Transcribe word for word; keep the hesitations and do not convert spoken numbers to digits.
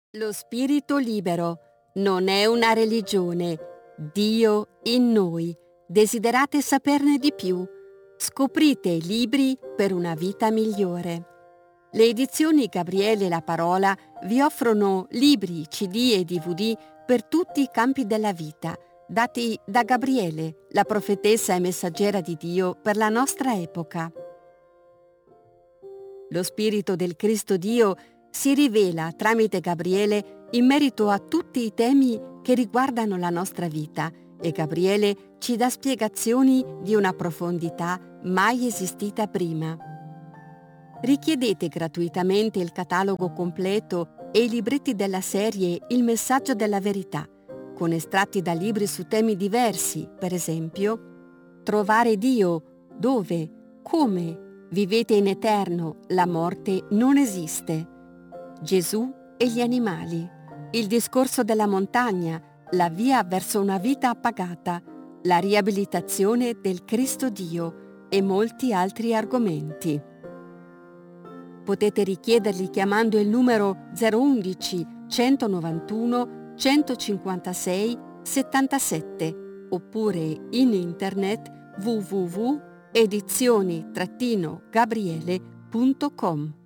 Lo spirito libero non è una religione. Dio in noi. Desiderate saperne di più? Scoprite i libri per una vita migliore. Le edizioni Gabriele La Parola vi offrono libri, C D e D V D per tutti i campi della vita, dati da Gabriele, la profetessa e messaggera di Dio per la nostra epoca. Lo Spirito del Cristo Dio si rivela tramite Gabriele in merito a tutti i temi che riguardano la nostra vita e Gabriele ci dà spiegazioni di una profondità mai esistita prima. Richiedete gratuitamente il catalogo completo e i libretti della serie Il messaggio della verità, con estratti da libri su temi diversi, per esempio Trovare Dio, dove, come, vivete in eterno, la morte non esiste, Gesù e gli animali, il discorso della montagna, la via verso una vita appagata, la riabilitazione del Cristo Dio e molti altri argomenti. Potete richiederli chiamando il numero zero uno uno centonovantuno centocinquantasei settantasette oppure in internet w w w punto edizioni gabriele punto com.